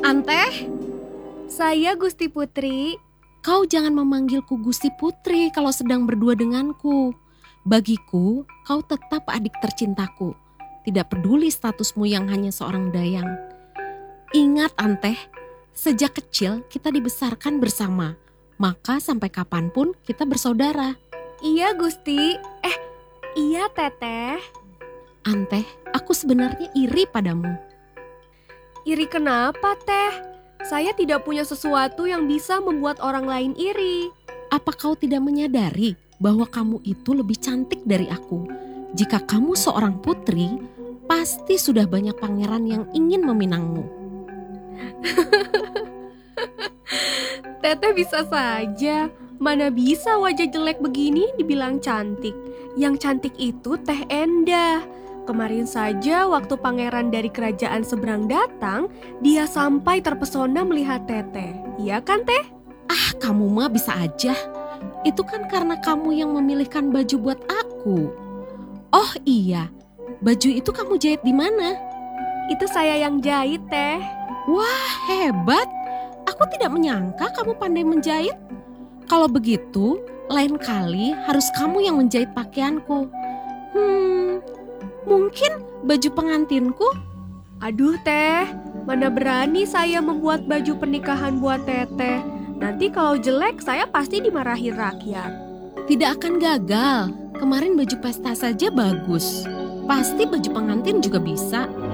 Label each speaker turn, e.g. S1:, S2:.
S1: Anteh,
S2: Saya Gusti Putri.
S1: kau jangan memanggilku Gusti Putri kalau sedang berdua denganku. Bagiku, kau tetap adik tercintaku. Tidak peduli statusmu yang hanya seorang dayang. Ingat Anteh, sejak kecil kita dibesarkan bersama. Maka sampai kapanpun kita bersaudara.
S2: Iya Gusti. Iya Teteh.
S1: Anteh, aku sebenarnya iri padamu.
S2: Iri kenapa Teh? Saya tidak punya sesuatu yang bisa membuat orang lain iri.
S1: Apa kau tidak menyadari bahwa kamu itu lebih cantik dari aku? Jika kamu seorang putri, pasti sudah banyak pangeran yang ingin meminangmu.
S2: Teteh bisa saja. Mana bisa wajah jelek begini dibilang cantik. Yang cantik itu Teh Endah. Kemarin saja waktu pangeran dari kerajaan seberang datang, dia sampai terpesona melihat Teteh. Iya kan Teh?
S1: Ah, kamu mah bisa aja. Itu kan karena kamu yang memilihkan baju buat aku. Oh iya, baju itu kamu jahit di mana?
S2: Itu saya yang jahit Teh.
S1: Wah, hebat. Aku tidak menyangka kamu pandai menjahit. Kalau begitu, lain kali harus kamu yang menjahit pakaianku. Mungkin baju pengantinku?
S2: Aduh Teh, mana berani saya membuat baju pernikahan buat Teteh. Nanti kalau jelek saya pasti dimarahi rakyat.
S1: Tidak akan gagal. Kemarin baju pesta saja bagus. Pasti baju pengantin juga bisa.